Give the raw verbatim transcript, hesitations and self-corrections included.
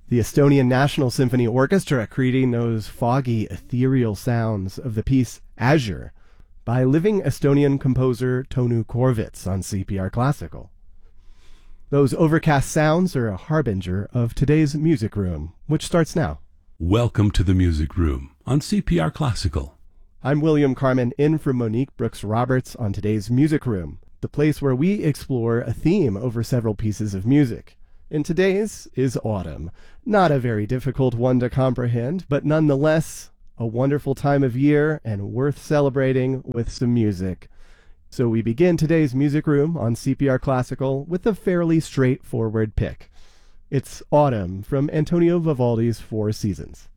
The Estonian National Symphony Orchestra creating those foggy, ethereal sounds of the piece Azure by living Estonian composer Tonu Korvits on C P R Classical. Those overcast sounds are a harbinger of today's Music Room, which starts now. Welcome to the Music Room on C P R Classical. I'm William Carmen, in for Monique Brooks-Roberts on today's Music Room, the place where we explore a theme over several pieces of music. And today's is autumn. Not a very difficult one to comprehend, but nonetheless a wonderful time of year and worth celebrating with some music. So we begin today's Music Room on C P R Classical with a fairly straightforward pick. It's Autumn from Antonio Vivaldi's Four Seasons.